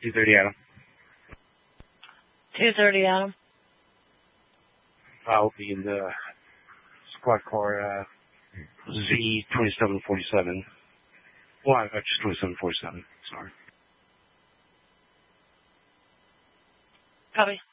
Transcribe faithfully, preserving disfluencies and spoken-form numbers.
two thirty, Adam. two thirty, Adam. I'll be in the squad car uh, Z twenty-seven forty-seven. Well, I just twenty-seven forty-seven. Sorry. Copy.